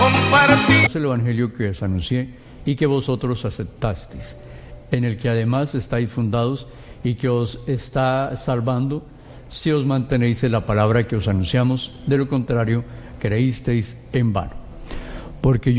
compartir. El evangelio que os anuncié y que vosotros aceptasteis, en el que además estáis fundados y que os está salvando si os mantenéis en la palabra que os anunciamos. De lo contrario, creísteis en vano. Porque yo